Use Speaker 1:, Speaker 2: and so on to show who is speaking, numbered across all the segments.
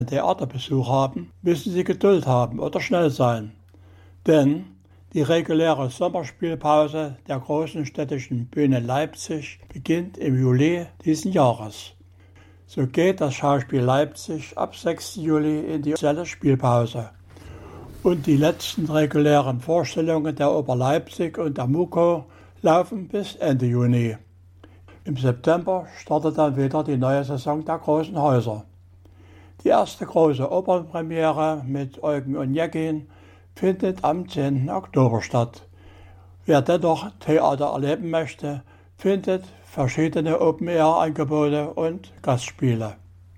Speaker 1: Theaterbesuch haben, müssen Sie Geduld haben oder schnell sein. Denn die reguläre Sommerspielpause der großen städtischen Bühne Leipzig beginnt im Juli diesen Jahres. So geht das Schauspiel Leipzig ab 6. Juli in die offizielle Spielpause. Und die letzten regulären Vorstellungen der Oper Leipzig und der MUKO laufen bis Ende Juni. Im September startet dann wieder die neue Saison der großen Häuser. Die erste große Opernpremiere mit Eugen Onegin findet am 10. Oktober statt. Wer dennoch Theater erleben möchte, findet verschiedene Open-Air-Angebote und Gastspiele.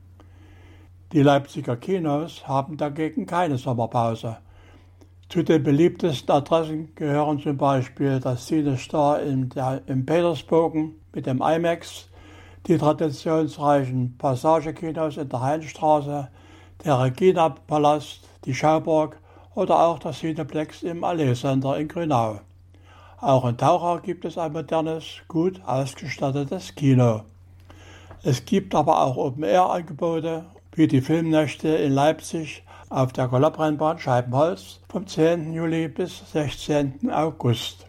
Speaker 1: Die Leipziger Kinos haben dagegen keine Sommerpause. Zu den beliebtesten Adressen gehören zum Beispiel das CineStar in Petersbogen mit dem IMAX, die traditionsreichen Passagekinos in der Heinstraße, der Regina-Palast, die Schauburg oder auch das Cineplex im Allee Center in Grünau. Auch in Tauchau gibt es ein modernes, gut ausgestattetes Kino. Es gibt aber auch Open-Air-Angebote, wie die Filmnächte in Leipzig auf der Galopprennbahn Scheibenholz vom 10. Juli bis 16. August.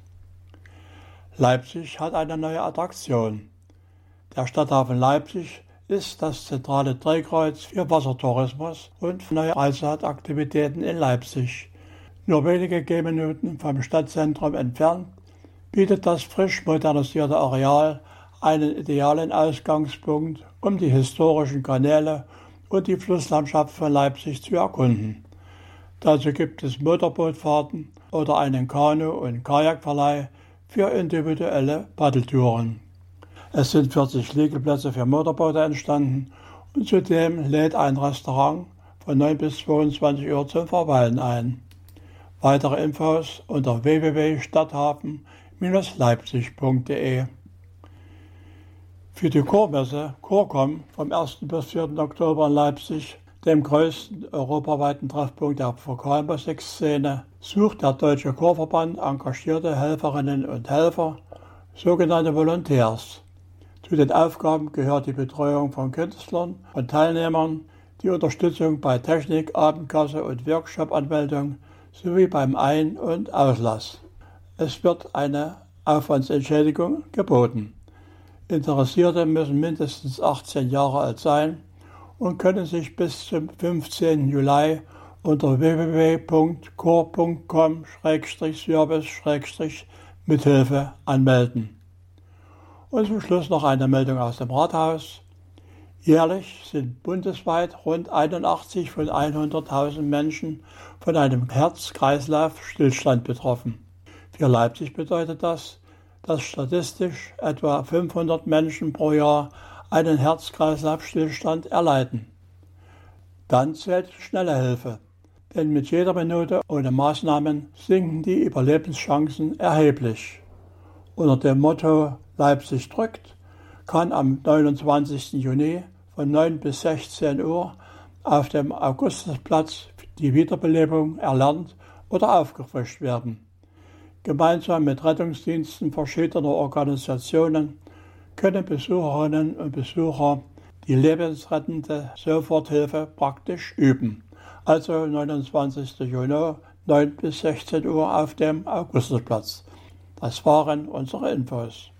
Speaker 1: Leipzig hat eine neue Attraktion. Der Stadthafen Leipzig ist das zentrale Drehkreuz für Wassertourismus und für neue Freizeitaktivitäten in Leipzig. Nur wenige Gehminuten vom Stadtzentrum entfernt bietet das frisch modernisierte Areal einen idealen Ausgangspunkt, um die historischen Kanäle und die Flusslandschaft von Leipzig zu erkunden. Dazu gibt es Motorbootfahrten oder einen Kanu- und Kajakverleih für individuelle Paddeltouren. Es sind 40 Liegeplätze für Motorboote entstanden und zudem lädt ein Restaurant von 9 bis 22 Uhr zum Verweilen ein. Weitere Infos unter www.stadthafen-leipzig.de. Für die Chormesse Chorcom vom 1. bis 4. Oktober in Leipzig, dem größten europaweiten Treffpunkt der Vokalmusikszene, sucht der Deutsche Chorverband engagierte Helferinnen und Helfer, sogenannte Volontärs. Zu den Aufgaben gehört die Betreuung von Künstlern und Teilnehmern, die Unterstützung bei Technik, Abendkasse und Workshop-Anmeldung sowie beim Ein- und Auslass. Es wird eine Aufwandsentschädigung geboten. Interessierte müssen mindestens 18 Jahre alt sein und können sich bis zum 15. Juli unter www.chor.com/service/mithilfe anmelden. Und zum Schluss noch eine Meldung aus dem Rathaus. Jährlich sind bundesweit rund 81 von 100.000 Menschen von einem Herz-Kreislauf-Stillstand betroffen. Für Leipzig bedeutet das, dass statistisch etwa 500 Menschen pro Jahr einen Herz-Kreislauf-Stillstand erleiden. Dann zählt schnelle Hilfe, denn mit jeder Minute ohne Maßnahmen sinken die Überlebenschancen erheblich. Unter dem Motto Leipzig drückt kann am 29. Juni von 9 bis 16 Uhr auf dem Augustusplatz die Wiederbelebung erlernt oder aufgefrischt werden. Gemeinsam mit Rettungsdiensten verschiedener Organisationen können Besucherinnen und Besucher die lebensrettende Soforthilfe praktisch üben. Also 29. Juni, 9 bis 16 Uhr auf dem Augustusplatz. Das waren unsere Infos.